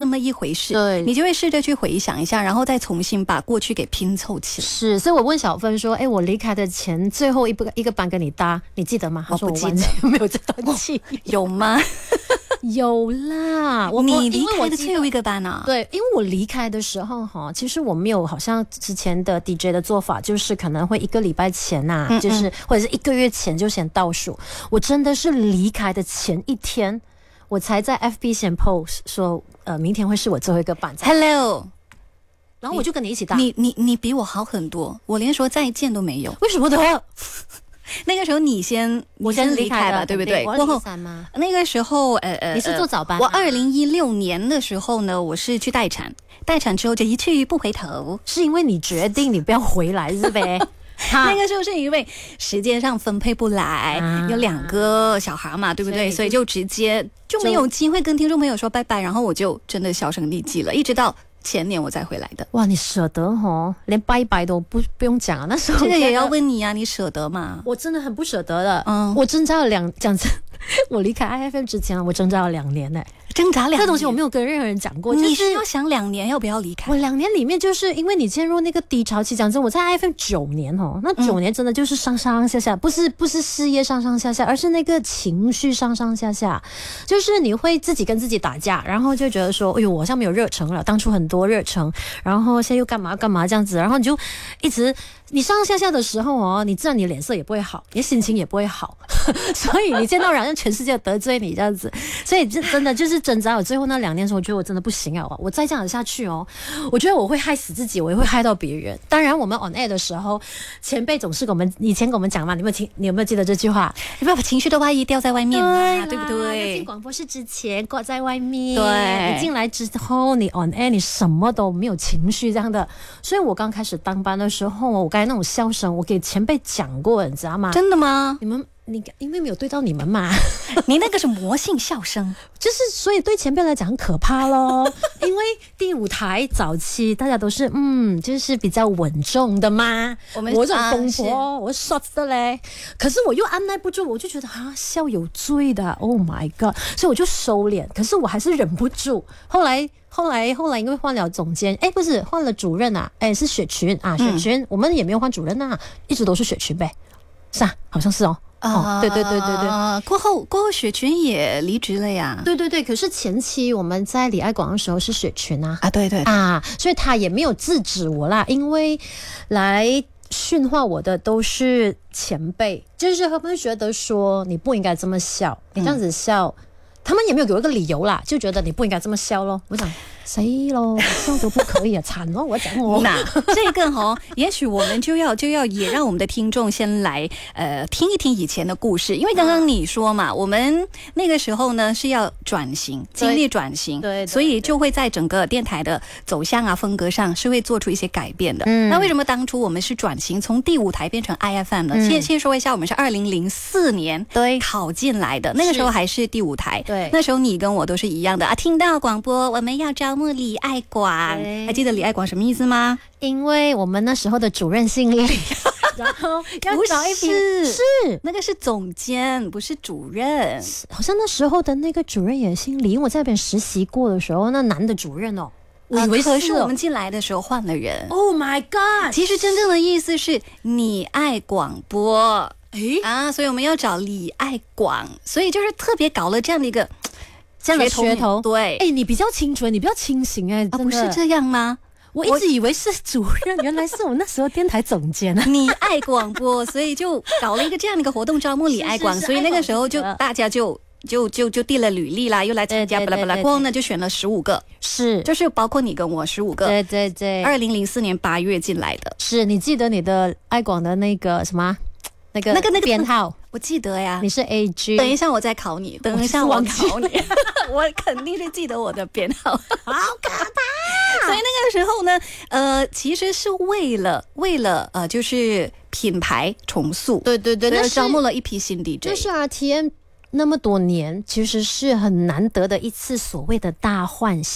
么一回事， 对， 你就会试着去回想一下，然后再重新把过去给拼凑起来。 是，所以我问小芬说：“哎，我离开的前最后一个班跟你搭，你记得吗？”她说：“ 我不记得， 没有这段记忆。” 有吗？ 有啦， 你离开的最后一个班啊？ 对，因为我离开的时候哈，其实我没有好像之前的 DJ 的做法，就是可能会1个礼拜前呐，就是或者是1个月前就先倒数。我真的是离开的前一天，我才在 FB 先 post 说，明天会是我最后一个班。 Hello， 然后我就跟你一起搭。 你比我好很多，我连说再见都没有。 为什么的？ 那个时候我先离开吧，对不对？ 过后那个时候你是做早班。 我2016年的时候呢，我是去待产之后就一去不回头， 是因为你决定你不要回来是呗？ 那个时候是因为时间上分配不来，有2个小孩嘛，对不对？所以就直接就没有机会跟听众朋友说拜拜，然后我就真的销声匿迹了，一直到前年我才回来的。 哇，你舍得哦，连拜拜都不用讲啊！那时候这个也要问你啊，你舍得吗？ 我真的很不舍得的。我挣扎了讲真，我离开 IFM 之前，我挣扎了2年呢。 挣扎2年， 这东西我没有跟任何人讲过。 你是要想2年要不要离开？ 我2年里面，就是因为你陷入那个低潮期。讲真，我在 IFM 9年哦，那9年真的就是上上下下，不是事业上上下下，而是那个情绪上上下下。就是你会自己跟自己打架，然后就觉得说，哎呦，我好像没有热忱了，当初很多热忱，然后现在又干嘛这样子，然后你就一直。你上上下下的时候哦，你自然你脸色也不会好，你心情也不会好，所以你见到人让全世界得罪你这样子，所以这真的就是挣扎。我最后那2年的时候，我觉得我真的不行啊！我再这样下去哦，我觉得我会害死自己，我也会害到别人。当然，我们 on air 的时候，前辈总是以前跟我们讲嘛，你有没有记得这句话？ 你不要把情绪的外衣吊在外面嘛，对不对？ 进广播室之前挂在外面， 对， 你进来之后你 on air 你什么都没有情绪这样的。所以我刚开始当班的时候，我那种笑声，我给前辈讲过，你知道吗？ 真的吗？ 你因为没有对到你们嘛， 你那个是魔性笑声， 就是所以对前辈来讲很可怕咯。因为第5台早期大家都是就是比较稳重的嘛，我这种风波，我 short 的嘞，可是我又按耐不住，我就觉得笑有罪的 ，Oh my god， 所以我就收敛，可是我还是忍不住。后来因为换了总监，不是换了主任啊，是雪群啊，雪群，我们也没有换主任啊，一直都是雪群呗，是啊，好像是哦。对， 过后雪群也离职了呀。 对，可是前期我们在李爱广的时候是雪群啊， 对所以他也没有制止我啦，因为来训话我的都是前辈，就是他们会觉得说你不应该这么笑，你这样子笑，他们也没有给我一个理由啦，就觉得你不应该这么笑咯。我想谁咯，笑都不可以啊，惨咯！我讲那这个也许我们就要也让我们的听众先来听一听以前的故事，因为刚刚你说嘛，我们那个时候呢是要转型，经历转型，对，所以就会在整个电台的走向啊风格上是会做出一些改变的。那为什么当初我们是转型从第5台变成 IFM 呢？先说一下，我们是2004年考进来的，那个时候还是第5台，对，那时候你跟我都是一样的啊，听到广播我们要招募李爱广，还记得李爱广什么意思吗？ 因为我们那时候的主任姓李，然后要找一批是那个是总监，不是主任。 好像那时候的那个主任也姓李，因为我在那边实习过的时候，那男的主任哦。 我以为可是我们进来的时候换了人。 Oh my god！ 其实真正的意思是你爱广播，所以我们要找李爱广，所以就是特别搞了这样的一个。 这样的噱头， 对， 你比较清纯，你比较清醒不是这样吗？ 我一直以为是主任，原来是我那时候电台总监啊。 你爱广播，所以就搞了一个这样的一个活动，招募李爱广，所以那个时候就大家就递了履历啦，又来参加，过后呢就选了15个， 是， 就是包括你跟我15个， 对 ，2004年8月进来的， 是你记得你的爱广的那个什么？那个编号我记得呀， 你是 AG。 等一下我再考你，等一下我考你，我肯定是记得我的编号，好可怕。所以那个时候呢，其实是为了就是品牌重塑， 对， 那招募了一批新 DJ， 就是 RTM 那么多年，其实是很难得的一次所谓的大换血。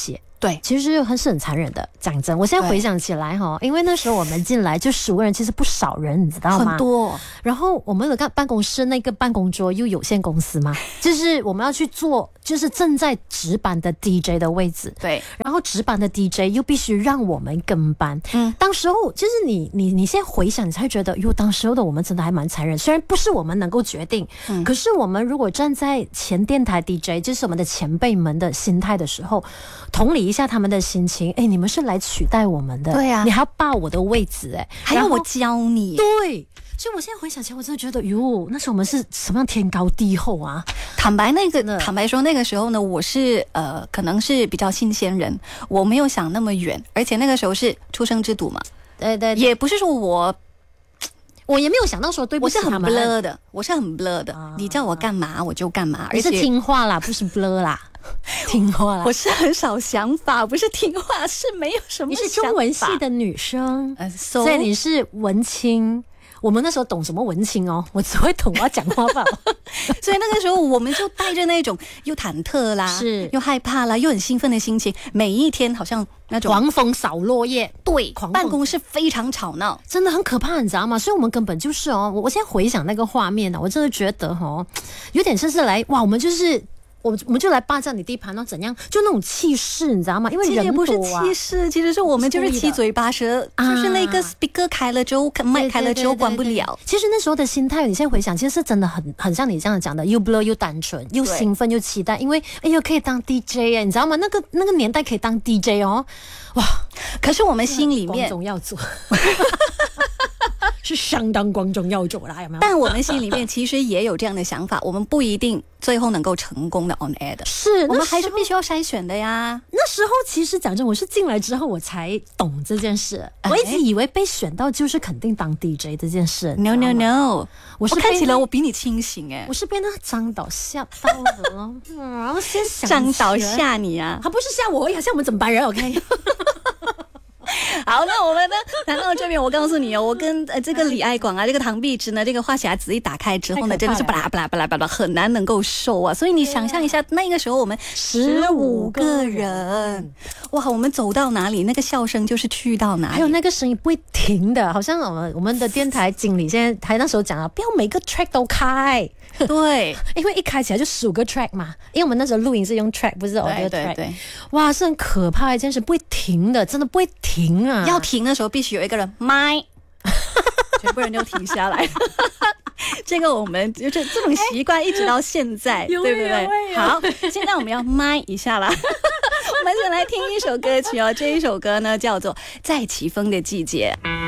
对， 其实很残忍的。讲真，我现在回想起来哈，因为那时候我们进来就15个人，其实不少人，你知道吗？ 很多。 然后我们的办公室那个办公桌又有限公司嘛，就是我们要去做，就是正在值班的 DJ 的位置。 对， 然后值班的 DJ 又必须让我们跟班。当时候就是你现在回想，你才会觉得，哟，当时候的我们真的还蛮残忍。虽然不是我们能够决定，可是我们如果站在前电台 DJ， 就是我们的前辈们的心态的时候，同理一下他们的心情。哎，你们是来取代我们的， 对啊， 你还要霸我的位置，哎， 还要我教你， 对。所以我现在回想起来，我真的觉得，哟，那时候我们是什么样天高地厚啊！ 坦白说，那个时候呢，我是可能是比较新鲜人，我没有想那么远，而且那个时候是初生之犊嘛， 对， 也不是说我也没有想到说对不起他们， 我是很 blur 的，你叫我干嘛我就干嘛， 而且是听话啦，不是 blur 啦。听话啦， 我是很少想法，不是听话，是没有什么想法。 你是中文系的女生，所以你是文青。我们那时候懂什么文青哦，我只会懂我要讲话吧。 所以那个时候我们就带着那种又忐忑啦， 是又害怕啦，又很兴奋的心情，每一天好像那种狂风扫落叶， 对，办公室非常吵闹， 真的很可怕，你知道吗？所以我们根本就是我现在回想那个画面呢，我真的觉得有点像是来哇，我们就来霸占你地盘，然后怎样？就那种气势，你知道吗？因为人多啊。 其实也不是气势，其实是我们就是七嘴八舌，就是那个 speaker 开了之后，麦开了之后关不了。 其实那时候的心态，你现在回想，其实是真的很像你这样讲的，又 blur 又单纯，又兴奋又期待，因为哎呦可以当 DJ 你知道吗？那个年代可以当 DJ 哇！ 可是我们心里面光宗耀祖。是相当光宗耀祖啦，有没有？ 但我们心里面其实也有这样的想法，我们不一定最后能够成功的 on air 的， 是我们还是必须要筛选的呀。 那时候其实讲真，我是进来之后我才懂这件事，我一直以为被选到就是肯定当 DJ 这件事。 No， 我看起来我比你清醒我是被那张导吓到了。然后先想张导吓你啊？ 他不是吓我，吓我们整班人 OK。 好，那我们呢谈到这边，我告诉你我跟这个李爱广啊，这个唐碧芝呢，这个话匣子一打开之后呢，真的是巴拉巴拉巴拉巴拉，很难能够收啊。所以你想象一下，那个时候我们15个人，哇，我们走到哪里，那个笑声就是去到哪里， 还有那个声音不会停的，好像我们的电台经理现在还那时候讲了，不要每个 track 都开。 对， 因为一开起来就15个 track 嘛，因为我们那时候录影是用 track， 不是 audio track。对，哇，是很可怕一件事，不会停的，真的不会停啊！ 要停的时候必须有一个人麦，全部人就停下来。这个我们就是这种习惯，一直到现在，对不对？好，现在我们要麦一下啦。我们先来听一首歌曲这一首歌呢叫做《在起风的季节》。